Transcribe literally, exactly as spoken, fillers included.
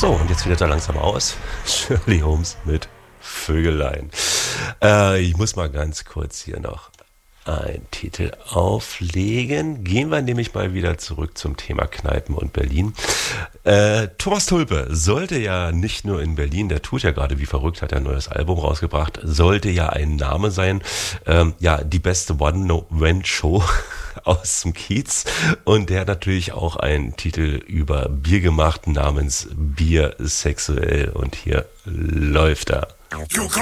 So, und jetzt wieder da langsam aus. Shirley Holmes mit Vögelein. Äh, ich muss mal ganz kurz hier noch einen Titel auflegen. Gehen wir nämlich mal wieder zurück zum Thema Kneipen und Berlin. Äh, Thomas Tulpe sollte ja nicht nur in Berlin, der tut ja gerade wie verrückt, hat ja ein neues Album rausgebracht, sollte ja ein Name sein. Ähm, ja, die beste One-No-When-Show aus dem Kiez. Und der hat natürlich auch einen Titel über Bier gemacht namens Bier sexuell. Und hier läuft er. You come